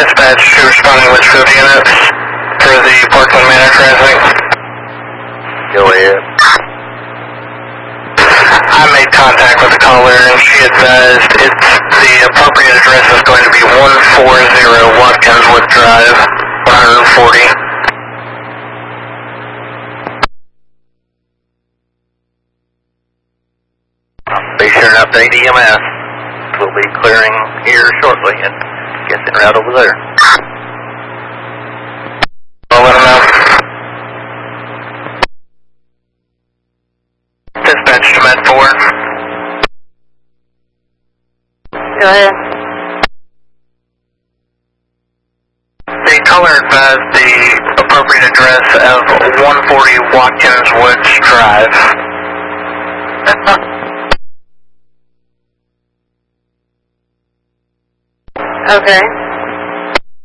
Dispatch to responding with field units for the Parkland Manor traffic. Go ahead. I made contact with the caller and she advised the appropriate address is going to be 140 Watkinswood Drive, 140. Be sure and update EMS. We'll be clearing here shortly and getting right over there. I'll let them know. Dispatch to Med 4. Go ahead. The caller advised the appropriate address of 140 Watkinswood Drive. Okay.